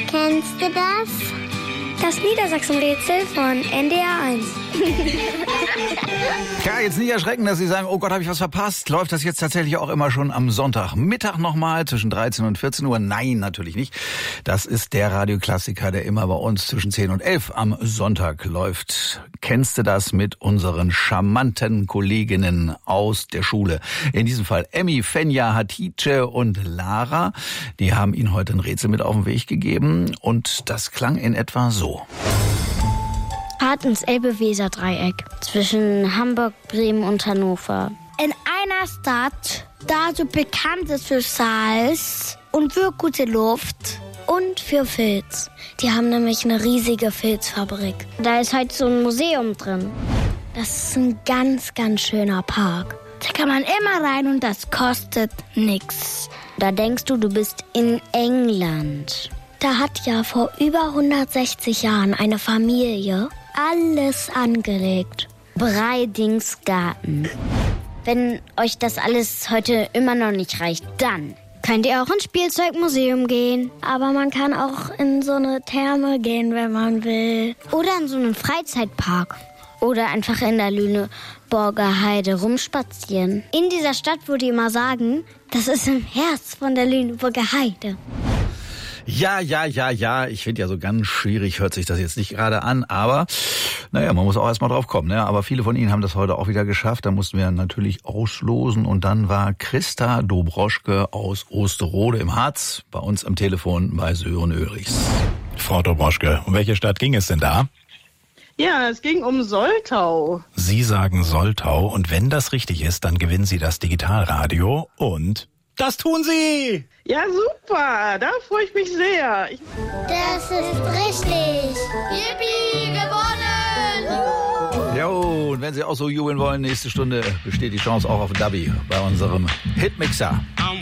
Kennst du das? Das Niedersachsen-Rätsel von NDR 1. Ja, jetzt nicht erschrecken, dass Sie sagen, oh Gott, habe ich was verpasst. Läuft das jetzt tatsächlich auch immer schon am Sonntagmittag nochmal zwischen 13 und 14 Uhr? Nein, natürlich nicht. Das ist der Radioklassiker, der immer bei uns zwischen 10 und 11 am Sonntag läuft. Kennst du das mit unseren charmanten Kolleginnen aus der Schule? In diesem Fall Emmy, Fenja, Hatice und Lara. Die haben Ihnen heute ein Rätsel mit auf den Weg gegeben und das klang in etwa so. Fahrt ins Elbe-Weser-Dreieck zwischen Hamburg, Bremen und Hannover. In einer Stadt, da so bekannt ist für Salz und für gute Luft und für Filz. Die haben nämlich eine riesige Filzfabrik. Da ist halt so ein Museum drin. Das ist ein ganz, ganz schöner Park. Da kann man immer rein und das kostet nix. Da denkst du, du bist in England. Da hat ja vor über 160 Jahren eine Familie alles angelegt. Breidingsgarten. Wenn euch das alles heute immer noch nicht reicht, dann könnt ihr auch ins Spielzeugmuseum gehen. Aber man kann auch in so eine Therme gehen, wenn man will. Oder in so einen Freizeitpark. Oder einfach in der Lüneburger Heide rumspazieren. In dieser Stadt, wo die immer sagen, das ist im Herz von der Lüneburger Heide. Ja. Ich finde ja, so ganz schwierig hört sich das jetzt nicht gerade an, aber naja, man muss auch erstmal drauf kommen. Ne? Aber viele von Ihnen haben das heute auch wieder geschafft. Da mussten wir natürlich auslosen. Und dann war Christa Dobroschke aus Osterode im Harz bei uns am Telefon bei Sören Ulrichs. Frau Dobroschke, um welche Stadt ging es denn da? Ja, es ging um Soltau. Sie sagen Soltau und wenn das richtig ist, dann gewinnen Sie das Digitalradio und das tun Sie! Ja, super, da freue ich mich sehr. Das ist richtig. Yippie, gewonnen! Jo, und wenn Sie auch so jubeln wollen, nächste Stunde besteht die Chance auch auf Dubby bei unserem Hitmixer.